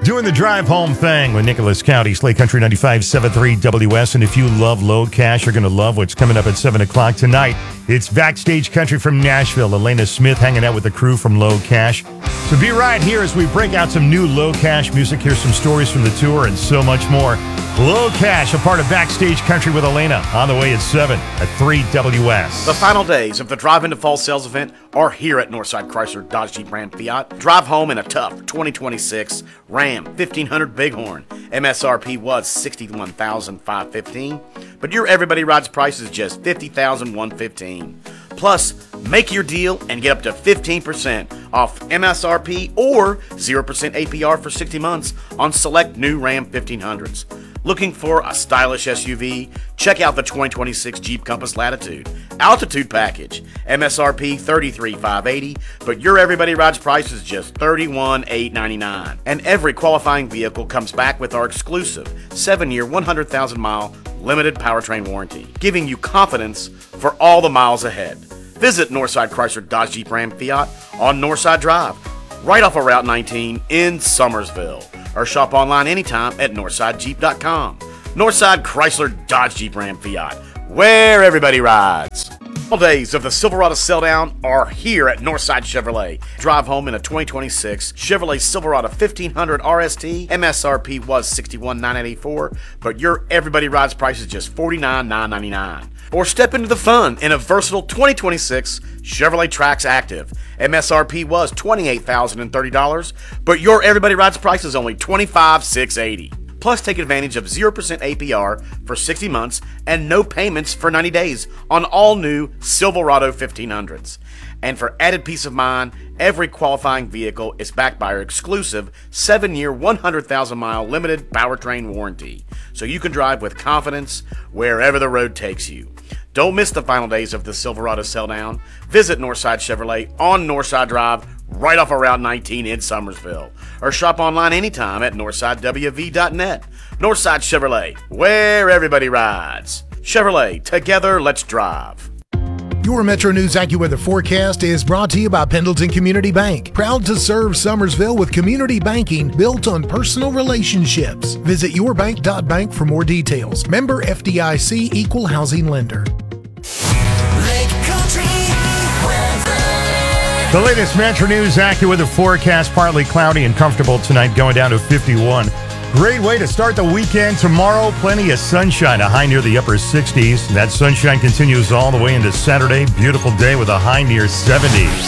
Doing the drive home thing with Nicholas County, Slate Country 95.73 WS. And if you love Low Cash, you're going to love what's coming up at 7 o'clock tonight. It's Backstage Country from Nashville. Elena Smith hanging out with the crew from Low Cash. So be right here as we break out some new Low Cash music. Here's some stories from the tour and so much more. Low Cash, a part of Backstage Country with Elena, on the way at 7 at 3 WS. The final days of the Drive Into Fall sales event are here at Northside Chrysler Dodge Jeep Ram Fiat. Drive home in a tough 2026 Ram 1500 Bighorn. MSRP was $61,515, but your Everybody Rides price is just $50,115. Plus, make your deal and get up to 15% off MSRP or 0% APR for 60 months on select new Ram 1500s. Looking for a stylish SUV? Check out the 2026 Jeep Compass Latitude Altitude Package. MSRP $33,580, but your Everybody Rides price is just $31,899. And every qualifying vehicle comes back with our exclusive 7-year, 100,000-mile limited powertrain warranty, giving you confidence for all the miles ahead. Visit Northside Chrysler Dodge Jeep Ram Fiat on Northside Drive, right off of Route 19 in Summersville. Or shop online anytime at NorthsideJeep.com. Northside Chrysler Dodge Jeep Ram Fiat, where everybody rides. All days of the Silverado Sell-Down are here at Northside Chevrolet. Drive home in a 2026 Chevrolet Silverado 1500 RST. MSRP was $61,984, but your Everybody Rides price is just $49,999. Or step into the fun in a versatile 2026 Chevrolet Trax Active. MSRP was $28,030, but your Everybody Rides price is only $25,680. Plus, take advantage of 0% APR for 60 months and no payments for 90 days on all new Silverado 1500s. And for added peace of mind, every qualifying vehicle is backed by our exclusive 7-year, 100,000-mile limited powertrain warranty, so you can drive with confidence wherever the road takes you. Don't miss the final days of the Silverado Sell-Down. Visit Northside Chevrolet on Northside Drive, right off of Route 19 in Summersville. Or shop online anytime at NorthsideWV.net. Northside Chevrolet, where everybody rides. Chevrolet, together let's drive. Your Metro News AccuWeather forecast is brought to you by Pendleton Community Bank. Proud to serve Summersville with community banking built on personal relationships. Visit yourbank.bank for more details. Member FDIC Equal Housing Lender. The latest Metro News AccuWeather forecast, partly cloudy and comfortable tonight, going down to 51. Great way to start the weekend tomorrow. Plenty of sunshine, a high near the upper 60s. That sunshine continues all the way into Saturday. Beautiful day with a high near 70s.